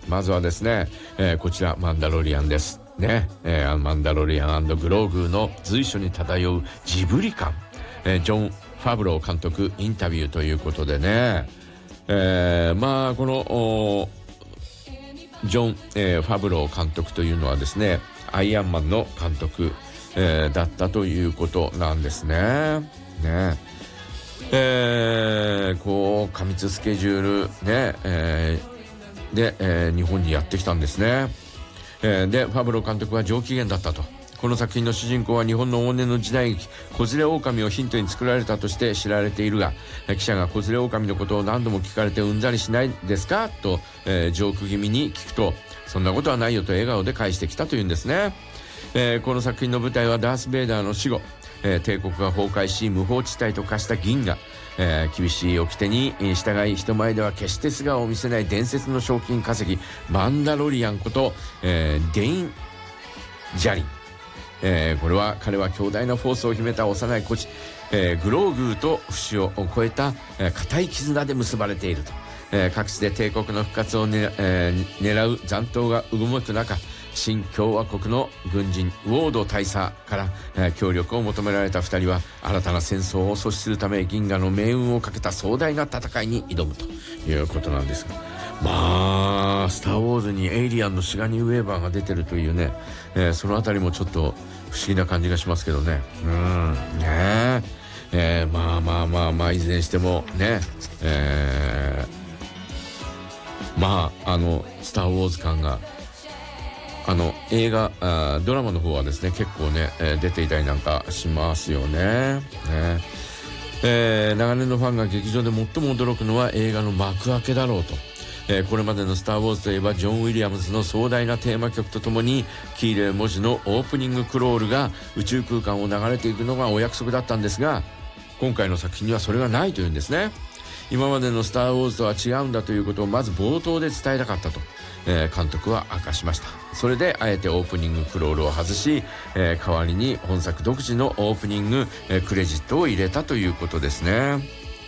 まずはですね、こちらマンダロリアンですね。マンダロリアン&グローグの随所に漂うジブリ感、ジョン・ファブロー監督インタビューということでね、まあこのジョン、ファブロー監督というのはですね、アイアンマンの監督、だったということなんですね。こう過密スケジュールね、で、日本にやってきたんですね。でファブロー監督は上機嫌だったと。この作品の主人公は日本の往年の時代劇子連れ狼をヒントに作られたとして知られているが、記者が子連れ狼のことを何度も聞かれてうんざりしないですかと、ジョーク気味に聞くと、そんなことはないよと笑顔で返してきたというんですね。この作品の舞台はダース・ベイダーの死後、帝国が崩壊し無法地帯と化した銀河、厳しい掟に従い人前では決して素顔を見せない伝説の賞金稼ぎマンダロリアンこと、デイン・ジャリン、これは彼は強大なフォースを秘めた幼い孤児、グローグーと不死を超えた固い絆で結ばれていると。各地で帝国の復活を狙う残党がうごめく中、新共和国の軍人ウォード大佐から、協力を求められた2人は新たな戦争を阻止するため銀河の命運をかけた壮大な戦いに挑むということなんですが、まあスター・ウォーズにエイリアンのシガニー・ウェーバーが出てるというね、そのあたりもちょっと不思議な感じがしますけどね。まあいずれにしてもね、スター・ウォーズ感が映画ドラマの方はですね結構ね、出ていたりなんかしますよね。長年のファンが劇場で最も驚くのは映画の幕開けだろうと。これまでのスター・ウォーズといえばジョン・ウィリアムズの壮大なテーマ曲とともにキーレイ文字のオープニングクロールが宇宙空間を流れていくのがお約束だったんですが、今回の作品にはそれがないというんですね。今までのスター・ウォーズとは違うんだということをまず冒頭で伝えたかったと、監督は明かしました。それであえてオープニングクロールを外し、代わりに本作独自のオープニング、クレジットを入れたということですね。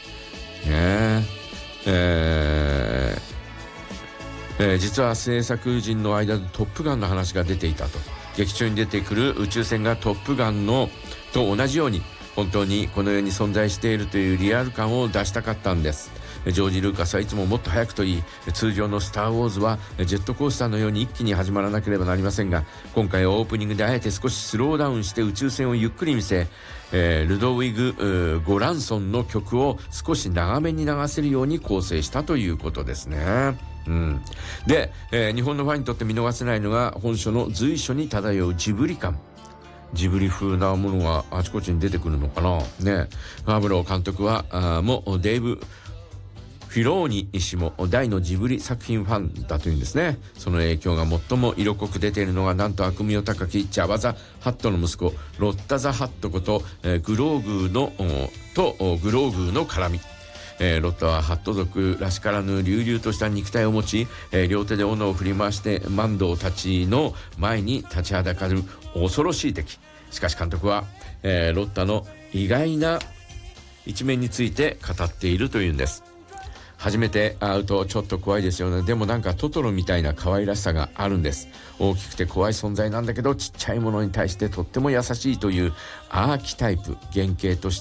実は制作陣の間でトップガンの話が出ていたと。劇中に出てくる宇宙船がトップガンのと同じように本当にこの世に存在しているというリアル感を出したかったんです。ジョージ・ルーカスはいつももっと早くといい、通常のスター・ウォーズはジェットコースターのように一気に始まらなければなりませんが、今回はオープニングであえて少しスローダウンして宇宙船をゆっくり見せ、ルドウィグ・ゴランソンの曲を少し長めに流せるように構成したということですね。で、日本のファンにとって見逃せないのが本書の随所に漂うジブリ感。ジブリ風なものがあちこちに出てくるのかなね。ファブロー監督はもうデイブ・フィローニ氏も大のジブリ作品ファンだというんですね。その影響が最も色濃く出ているのがなんと悪名高きジャバ・ザ・ハットの息子ロッタ・ザ・ハットこと、グローグーの絡み。ロッタはハット族らしからぬ隆々とした肉体を持ち、両手で斧を振り回してマンドーたちの前に立ちはだかる恐ろしい敵。しかし監督は、ロッタの意外な一面について語っているというんです。初めて会うとちょっと怖いですよね。でもなんかトトロみたいな可愛らしさがあるんです。大きくて怖い存在なんだけどちっちゃいものに対してとっても優しいというアーキタイプ原型として、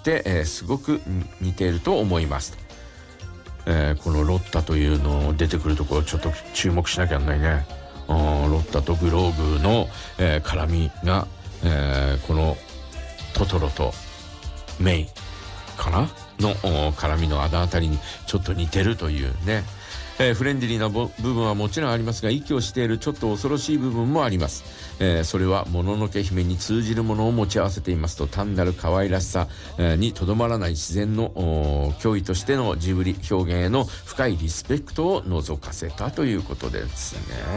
すごく似ていると思います。このロッタというの出てくるところちょっと注目しなきゃならないね。ロッタとグローグの、絡みが、このトトロとメイかなの絡みのあのあたりにちょっと似てるというね。フレンデリーな部分はもちろんありますが、息をしているちょっと恐ろしい部分もあります。それはもののけ姫に通じるものを持ち合わせていますと、単なる可愛らしさにとどまらない自然の脅威としてのジブリ表現への深いリスペクトを覗かせたということです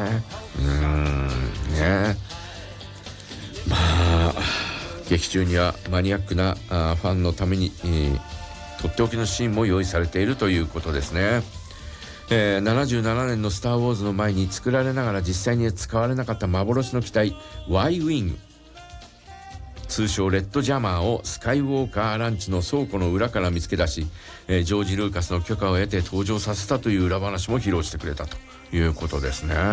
ね。まあ劇中にはマニアックなファンのために、とっておきのシーンも用意されているということですね。77年のスター・ウォーズの前に作られながら実際に使われなかった幻の機体 Y ウィング、通称レッドジャマーをスカイウォーカーランチの倉庫の裏から見つけ出し、ジョージ・ルーカスの許可を得て登場させたという裏話も披露してくれたということですね。